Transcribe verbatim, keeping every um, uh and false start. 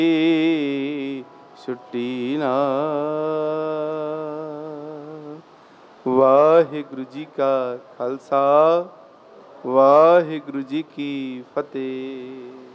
ਛੁੱਟੀ ਨਾ। ਵਾਹਿਗੁਰੂ ਜੀ ਕਾ ਖਾਲਸਾ, ਵਾਹਿਗੁਰੂ ਜੀ ਕੀ ਫਤਿਹ।